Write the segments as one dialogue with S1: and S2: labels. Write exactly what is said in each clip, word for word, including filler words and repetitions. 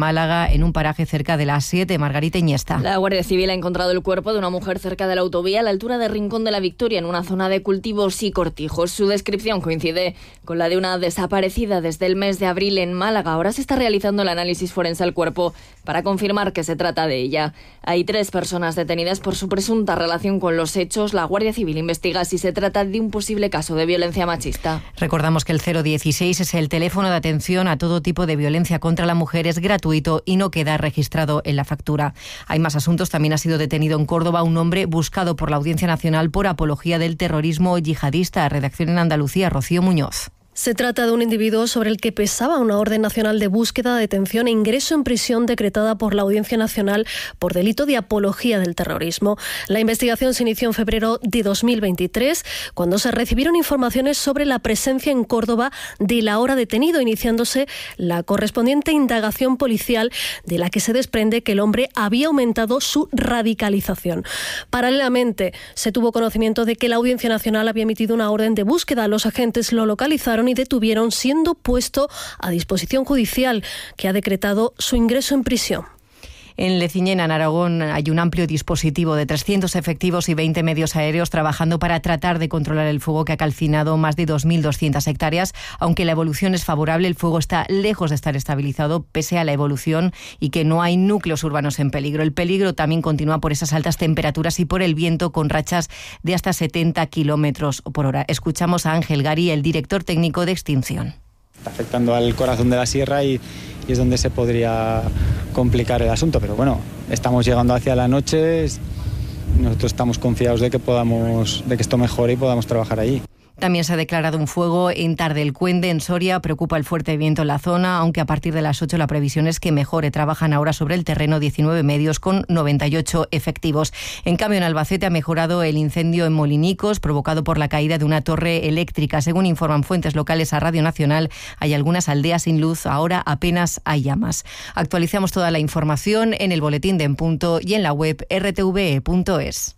S1: Málaga, en un paraje cerca de las siete. Margarita Iniesta.
S2: La Guardia Civil ha encontrado el cuerpo de una mujer cerca de la autovía a la altura de Rincón de la Victoria, en una zona de cultivos y cortijos. Su descripción coincide con la de una desaparecida desde el mes de abril en Málaga. Ahora se está realizando el análisis forense al cuerpo para confirmar que se trata de ella. Hay tres personas detenidas por su presunta relación con los hechos. La Guardia Civil investiga si se trata de un posible caso de violencia machista.
S1: Recordamos que el cero dieciséis es el teléfono de atención a todo tipo de violencia contra la mujer, es gratuito y no queda registrado en la factura. Hay más asuntos. También ha sido detenido en Córdoba un hombre buscado por la Audiencia Nacional por apología del terrorismo yihadista. Redacción en Andalucía, Rocío Muñoz.
S3: Se trata de un individuo sobre el que pesaba una orden nacional de búsqueda, detención e ingreso en prisión decretada por la Audiencia Nacional por delito de apología del terrorismo. La investigación se inició en febrero de dos mil veintitrés, cuando se recibieron informaciones sobre la presencia en Córdoba del ahora detenido, iniciándose la correspondiente indagación policial, de la que se desprende que el hombre había aumentado su radicalización. Paralelamente, se tuvo conocimiento de que la Audiencia Nacional había emitido una orden de búsqueda. Los agentes lo localizaron y detuvieron, siendo puesto a disposición judicial, que ha decretado su ingreso en prisión.
S1: En Leciñena, en Aragón, hay un amplio dispositivo de trescientos efectivos y veinte medios aéreos trabajando para tratar de controlar el fuego que ha calcinado más de dos mil doscientas hectáreas. Aunque la evolución es favorable, el fuego está lejos de estar estabilizado pese a la evolución y que no hay núcleos urbanos en peligro. El peligro también continúa por esas altas temperaturas y por el viento, con rachas de hasta setenta kilómetros por hora. Escuchamos a Ángel Gari, el director técnico de extinción.
S4: Está afectando al corazón de la sierra y, y es donde se podría complicar el asunto, pero bueno, estamos llegando hacia la noche, nosotros estamos confiados de que podamos, de que esto mejore y podamos trabajar allí.
S1: También se ha declarado un fuego en Tardelcuende, en Soria. Preocupa el fuerte viento en la zona, aunque a partir de las ocho la previsión es que mejore. Trabajan ahora sobre el terreno diecinueve medios con noventa y ocho efectivos. En cambio, en Albacete ha mejorado el incendio en Molinicos, provocado por la caída de una torre eléctrica. Según informan fuentes locales a Radio Nacional, hay algunas aldeas sin luz. Ahora apenas hay llamas. Actualizamos toda la información en el boletín de En Punto y en la web r t v e punto es.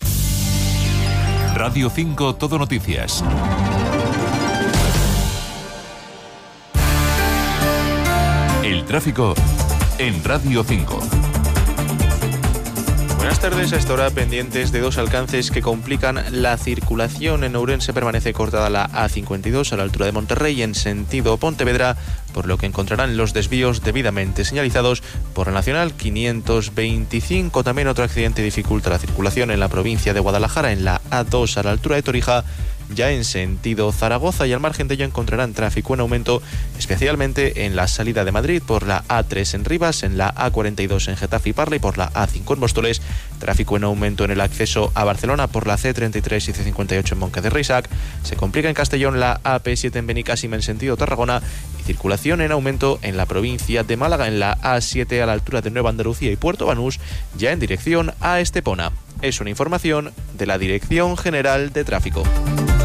S5: Radio cinco Todo Noticias. El tráfico en Radio cinco.
S6: Buenas tardes. A esta hora pendientes de dos alcances que complican la circulación. En Ourense permanece cortada la A cincuenta y dos a la altura de Monterrey en sentido Pontevedra, por lo que encontrarán los desvíos debidamente señalizados por la Nacional quinientos veinticinco. También otro accidente dificulta la circulación en la provincia de Guadalajara, en la A dos a la altura de Torija, ya en sentido Zaragoza, y al margen de ello encontrarán tráfico en aumento, especialmente en la salida de Madrid por la A tres en Rivas, en la A cuarenta y dos en Getafe y Parla y por la A cinco en Móstoles. Tráfico en aumento en el acceso a Barcelona por la C treinta y tres y C cincuenta y ocho en Monque de Reixac. Se complica en Castellón la A P siete en Benicàssim en sentido Tarragona, y circulación en aumento en la provincia de Málaga, en la A siete a la altura de Nueva Andalucía y Puerto Banús, ya en dirección a Estepona. Es una información de la Dirección General de Tráfico.